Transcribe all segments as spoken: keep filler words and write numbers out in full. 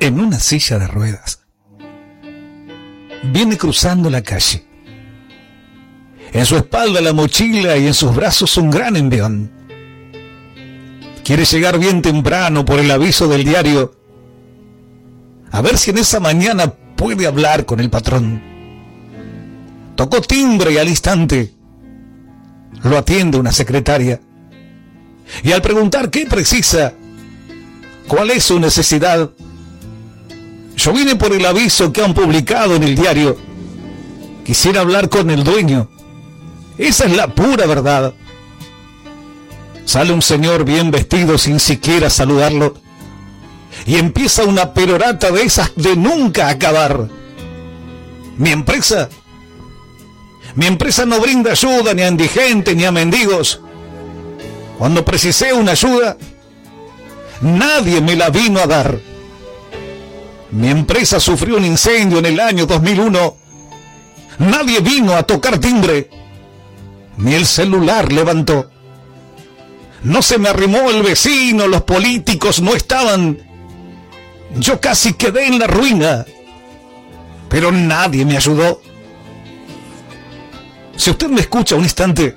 en una silla de ruedas. Viene cruzando la calle. En su espalda la mochila y en sus brazos un gran envión. Quiere llegar bien temprano por el aviso del diario, a ver si en esa mañana puede hablar con el patrón. Tocó timbre y al instante lo atiende una secretaria. Y al preguntar qué precisa, cuál es su necesidad, yo vine por el aviso que han publicado en el diario. Quisiera hablar con el dueño. Esa es la pura verdad. Sale un señor bien vestido sin siquiera saludarlo y empieza una perorata de esas de nunca acabar. Mi empresa, mi empresa no brinda ayuda ni a indigentes ni a mendigos. Cuando precisé una ayuda, nadie me la vino a dar. Mi empresa sufrió un incendio en el año dos mil uno. Nadie vino a tocar timbre, ni el celular levantó. No se me arrimó el vecino, los políticos no estaban. Yo casi quedé en la ruina, pero nadie me ayudó. Si usted me escucha un instante,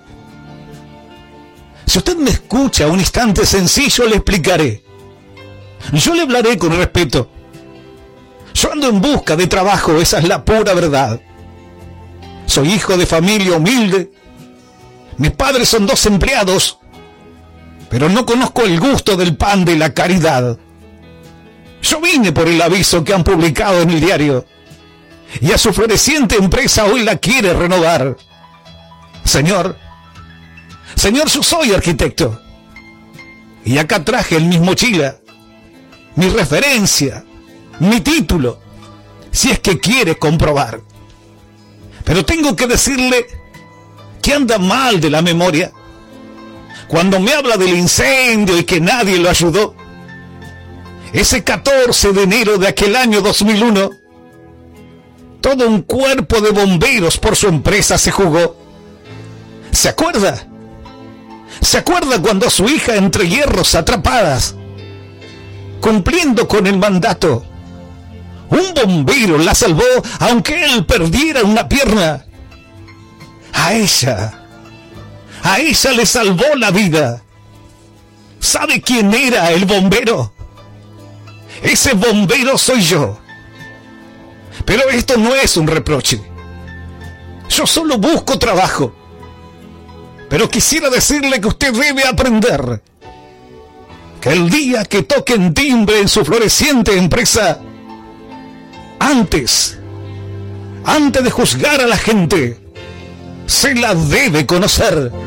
si usted me escucha un instante sencillo, le explicaré. Yo le hablaré con respeto. Yo ando en busca de trabajo, esa es la pura verdad. Soy hijo de familia humilde. Mis padres son dos empleados, pero no conozco el gusto del pan de la caridad. Yo vine por el aviso que han publicado en el diario, y a su floreciente empresa hoy la quiere renovar. Señor, señor, yo soy arquitecto, y acá traje en mi mochila mi referencia, mi título, si es que quiere comprobar. Pero tengo que decirle que anda mal de la memoria. Cuando me habla del incendio y que nadie lo ayudó, ese catorce de enero de aquel año dos mil uno, todo un cuerpo de bomberos por su empresa se jugó. ¿Se acuerda? ¿Se acuerda cuando su hija entre hierros atrapadas, cumpliendo con el mandato, un bombero la salvó aunque él perdiera una pierna? A ella, a ella le salvó la vida. ¿Sabe quién era el bombero? Ese bombero soy yo. Pero esto no es un reproche. Yo solo busco trabajo. Pero quisiera decirle que usted debe aprender que el día que toquen timbre en su floreciente empresa, antes, antes de juzgar a la gente, se la debe conocer.